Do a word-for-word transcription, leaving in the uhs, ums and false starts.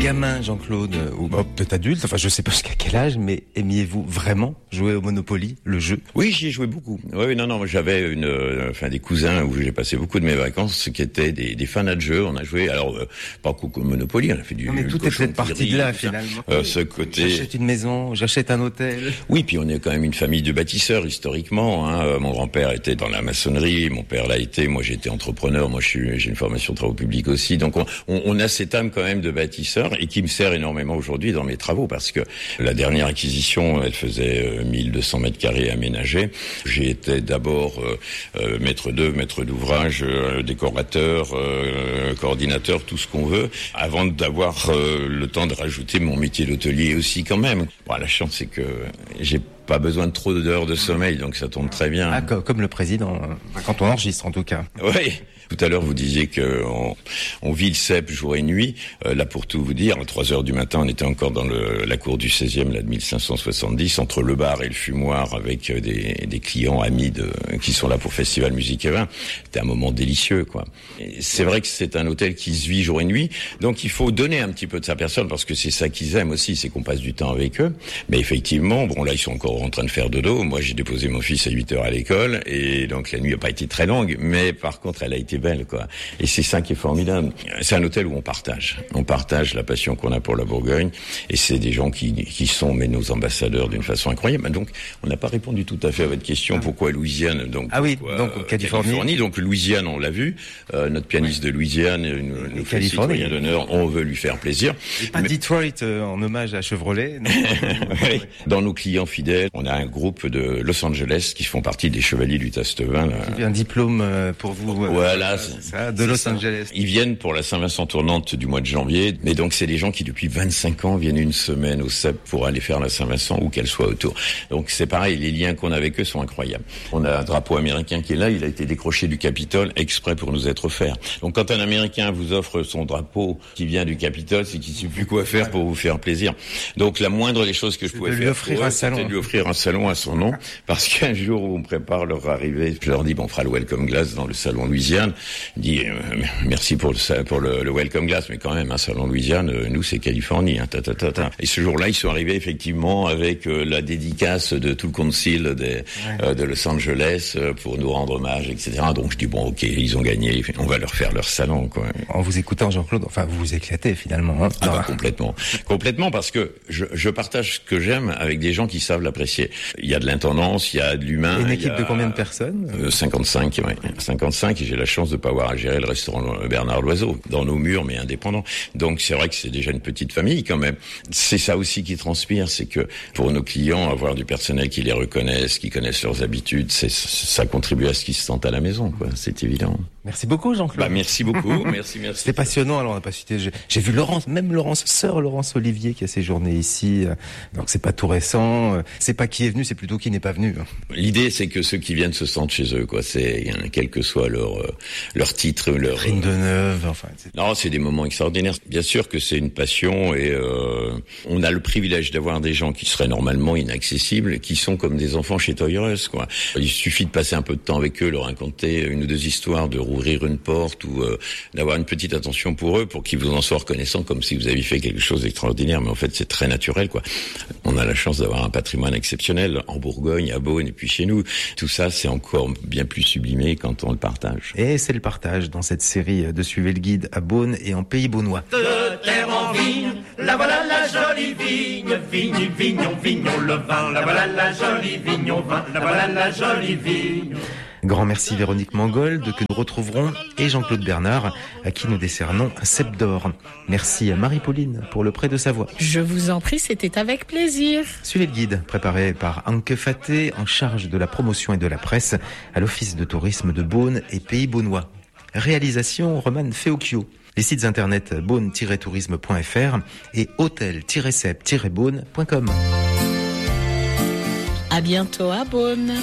gamin, Jean-Claude, ou oh, peut-être adulte, enfin je sais pas jusqu'à quel âge, mais aimiez-vous vraiment jouer au Monopoly, le jeu? Oui, j'y ai joué beaucoup. Oui, non, non, j'avais une, euh, enfin des cousins où j'ai passé beaucoup de mes vacances, qui étaient des, des fans de jeu. On a joué, alors euh, pas qu'au Monopoly, on a fait du. Non, mais tout est peut-être parti de là finalement. Euh, ce côté. J'achète une maison, j'achète un hôtel. Oui, puis on est quand même une famille de bâtisseurs historiquement. Hein. Mon grand-père était dans la maçonnerie, mon père l'a été, moi j'ai été entrepreneur, moi je suis, j'ai une formation de travaux publics aussi. Donc on, on, on a cette âme quand même de bâtisseur et qui me sert énormément aujourd'hui dans mes travaux parce que la dernière acquisition, elle faisait mille deux cents mètres carrés aménagés. J'ai été d'abord euh, euh, maître d'œuvre, maître d'ouvrage, euh, décorateur, euh, coordinateur, tout ce qu'on veut, avant d'avoir euh, le temps de rajouter mon métier d'hôtelier aussi quand même. Bon, la chance c'est que j'ai pas besoin de trop d'heures de sommeil, donc ça tombe très bien. Ah, comme le président, quand on enregistre en tout cas. Oui. Tout à l'heure, vous disiez que on, on vit le cep jour et nuit. Euh, là, pour tout vous dire, à trois heures du matin, on était encore dans le, la cour du seizième, là, de mille cinq cent soixante-dix, entre le bar et le fumoir, avec des, des clients amis de, qui sont là pour Festival Musique et Vin. C'était un moment délicieux, quoi. Et c'est vrai que c'est un hôtel qui se vit jour et nuit, donc il faut donner un petit peu de sa personne, parce que c'est ça qu'ils aiment aussi, c'est qu'on passe du temps avec eux. Mais effectivement, bon, là, ils sont encore en train de faire dodo. Moi, j'ai déposé mon fils à huit heures à l'école, et donc la nuit n'a pas été très longue, mais par contre, elle a été belle, quoi. Et c'est ça qui est formidable. C'est un hôtel où on partage. On partage la passion qu'on a pour la Bourgogne. Et c'est des gens qui, qui sont, mais nos ambassadeurs d'une façon incroyable. Donc, on n'a pas répondu tout à fait à votre question. Pourquoi Louisiane? Donc, ah oui, pourquoi, donc euh, Californie. Californie. Donc, Louisiane, on l'a vu. Euh, notre pianiste ouais. de Louisiane nous, nous fait citoyen d'honneur. On veut lui faire plaisir. Et pas mais... Detroit euh, en hommage à Chevrolet. Non oui. Dans nos clients fidèles, on a un groupe de Los Angeles qui font partie des Chevaliers du Tastevin. Un diplôme pour vous. Voilà. Euh, Ça, de Los Angeles. Ils viennent pour la Saint-Vincent tournante du mois de janvier, mais donc c'est des gens qui depuis vingt-cinq ans viennent une semaine au C E P pour aller faire la Saint-Vincent ou qu'elle soit autour. Donc c'est pareil, les liens qu'on a avec eux sont incroyables. On a un drapeau américain qui est là, il a été décroché du Capitole exprès pour nous être offert. Donc quand un Américain vous offre son drapeau qui vient du Capitole, c'est qu'il ne sait plus quoi faire pour vous faire plaisir. Donc la moindre des choses que je pouvais de faire lui offrir pour eux, un salon. c'était de lui offrir un salon à son nom, parce qu'un jour où on prépare leur arrivée, je leur dis bon, on fera le Welcome Glass dans le salon Louisiane. Je dis euh, merci pour le, pour le, le Welcome Glass, mais quand même, un salon Louisiane, euh, nous c'est Californie. Hein, ta, ta, ta, ta. Et ce jour-là, ils sont arrivés effectivement avec euh, la dédicace de tout le concile des, ouais. euh, de Los Angeles euh, pour nous rendre hommage, et cetera. Donc je dis bon, ok, ils ont gagné, on va leur faire leur salon, quoi. En vous écoutant, Jean-Claude, enfin vous vous éclatez finalement. Hein, ah bah, complètement, complètement, parce que je, je partage ce que j'aime avec des gens qui savent l'apprécier. Il y a de l'intendance, il y a de l'humain. Une équipe a, de combien de personnes? euh, cinquante-cinq, ouais. cinquante-cinq, et j'ai la chance de pas avoir à gérer le restaurant Bernard Loiseau, dans nos murs, mais indépendant. Donc c'est vrai que c'est déjà une petite famille quand même. C'est ça aussi qui transpire, c'est que pour nos clients, avoir du personnel qui les reconnaisse, qui connaissent leurs habitudes, c'est, ça contribue à ce qu'ils se sentent à la maison, quoi. C'est évident. Merci beaucoup, Jean-Claude. Bah, merci beaucoup, merci, merci. C'était passionnant, alors on n'a pas cité, j'ai, j'ai vu Laurence, même Laurence, sœur Laurence Olivier qui a séjourné ici, donc c'est pas tout récent, c'est pas qui est venu, c'est plutôt qui n'est pas venu. L'idée, c'est que ceux qui viennent se sentent chez eux, quoi. C'est, quel que soit leur, leur titre, leur... Catherine Deneuve, enfin... C'est... Non, c'est des moments extraordinaires. Bien sûr que c'est une passion et euh, on a le privilège d'avoir des gens qui seraient normalement inaccessibles, qui sont comme des enfants chez Toys R Us, quoi. Il suffit de passer un peu de temps avec eux, leur raconter une ou deux histoires, de rouvrir une porte ou euh, d'avoir une petite attention pour eux, pour qu'ils vous en soient reconnaissants comme si vous aviez fait quelque chose d'extraordinaire. Mais en fait, c'est très naturel, quoi. On a la chance d'avoir un patrimoine exceptionnel en Bourgogne, à Beaune et puis chez nous. Tout ça, c'est encore bien plus sublimé quand on le partage. Et c'est le partage dans cette série de Suivez le guide à Beaune et en Pays Beaunois. De terre en vigne, la voilà la jolie vigne, vigne, vignon, vignon, le vin, la voilà la jolie vigne au vin, la voilà la jolie vigne. Grand merci Véronique Mangold que nous retrouverons et Jean-Claude Bernard à qui nous décernons un cep d'or. Merci à Marie-Pauline pour le prêt de sa voix. Je vous en prie, c'était avec plaisir. Suivez le guide préparé par Anke Faté en charge de la promotion et de la presse à l'Office de tourisme de Beaune et Pays Beaunois. Réalisation Roman Feocchio. Les sites internet beaune tiret tourisme point f r et hôtel tiret cep tiret beaune point com. À bientôt à Beaune.